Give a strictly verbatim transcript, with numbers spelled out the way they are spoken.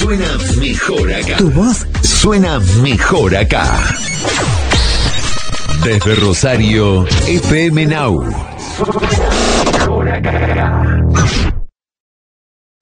suena mejor acá. Tu voz suena mejor acá. Desde Rosario, F M Now.